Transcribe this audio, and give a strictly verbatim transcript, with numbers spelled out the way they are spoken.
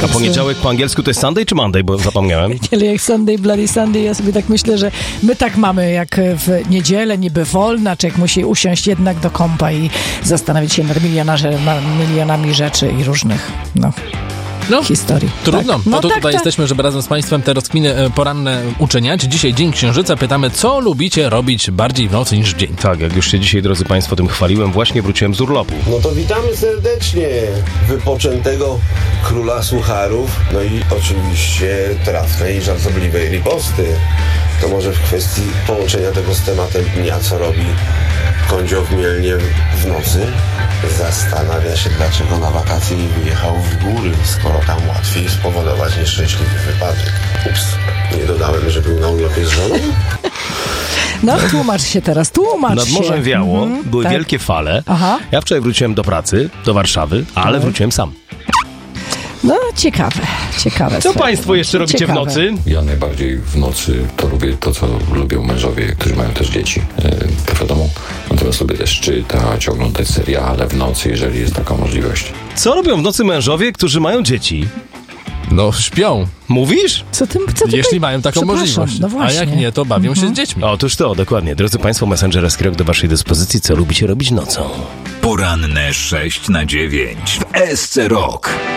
A poniedziałek po angielsku to jest Sunday czy Monday, bo zapomniałem? Ale jak Sunday, Bloody Sunday, ja sobie tak myślę, że my tak mamy jak w niedzielę, niby wolna, człowiek musi usiąść jednak do kompa i zastanowić się nad milionami rzeczy i różnych, no... No, historii. Trudno. Tak. Po No to tak, tutaj tak. jesteśmy, żeby razem z Państwem te rozkminy poranne uczyniać. Dzisiaj Dzień Księżyca. Pytamy, co lubicie robić bardziej w nocy niż w dzień? Tak, jak już się dzisiaj, drodzy Państwo, tym chwaliłem, właśnie wróciłem z urlopu. No to witamy serdecznie wypoczętego króla sucharów, no i oczywiście trafnej i żartobliwej riposty. To może w kwestii połączenia tego z tematem dnia, co robi Kondzio w Mielnie w nocy. Zastanawia się, dlaczego na wakacje nie wyjechał w góry, skoro tam łatwiej spowodować nieszczęśliwy wypadek. Ups, nie dodałem, że był na urlopie z żoną? No, tłumacz się teraz, tłumacz Nad się. morzem wiało, Mhm, były tak. wielkie fale. Aha. Ja wczoraj wróciłem do pracy, do Warszawy, ale wróciłem sam. No, ciekawe, ciekawe. Co słuchaj. Państwo jeszcze robicie Ciekawe. w nocy? Ja najbardziej w nocy to lubię to, co lubią mężowie, którzy mają też dzieci, yy, wiadomo. Natomiast lubię też czytać, oglądać seriale w nocy, jeżeli jest taka możliwość. Co robią w nocy mężowie, którzy mają dzieci? No, śpią. Mówisz? Co ty, co ty Jeśli mają taką Przepraszam, możliwość. no A właśnie. jak nie, to bawią się z dziećmi. Otóż to, dokładnie. Drodzy Państwo, Messenger S K do Waszej dyspozycji. Co lubicie robić nocą? Poranne sześć na dziewięć w S C Rock.